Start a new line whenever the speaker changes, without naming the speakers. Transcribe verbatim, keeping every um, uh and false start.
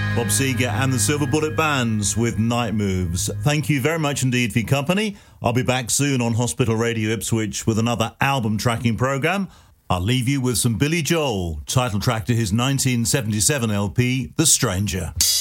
Bob Seger and the Silver Bullet Bands with Night Moves. Thank you very much indeed for your company. I'll be back soon on Hospital Radio Ipswich with another album tracking programme. I'll leave you with some Billy Joel, title track to his nineteen seventy-seven L P, The Stranger.